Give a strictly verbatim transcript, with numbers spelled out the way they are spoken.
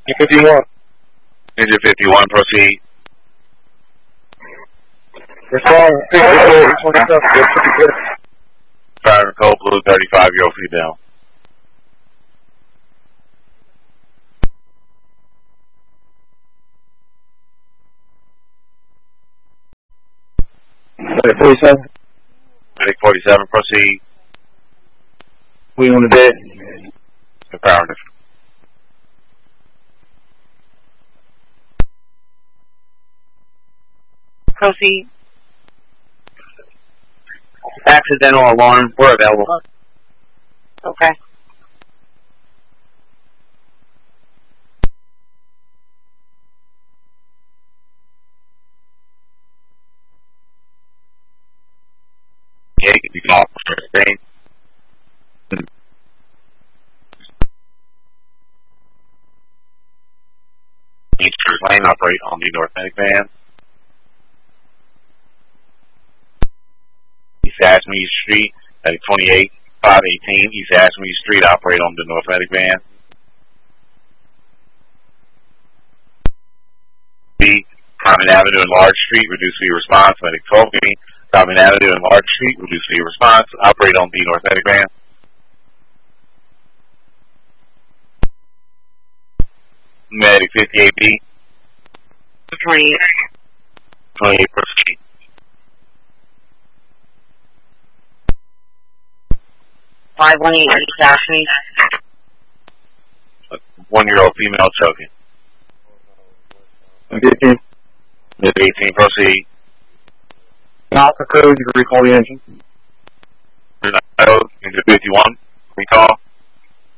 fifty-one. Ninja fifty-one, proceed. Respond. Siren code blue, thirty-five-year-old female. forty-seven. Medic forty-seven, proceed. We on the bed. Affirmative. Proceed. Accidental alarm. We're available. Okay. Yeah, you can off the screen. Each lane operate on the North Atlantic van. East Ashmead Street at twenty-eight five eighteen. East Ashmead Street operate on the North Atlantic van. B. Common Avenue and Large Street, reduce speed response. Medic twelve Green. Common Avenue and Large Street, reduce speed response. Operate on the North Atlantic van. Medic fifty-eight B. twenty-eight. twenty-eight, proceed. five one eight East Ashmead. One-year-old female choking. fifteen. Mid eighteen, proceed. Alpha code, you can recall the engine. Into fifty-one, recall.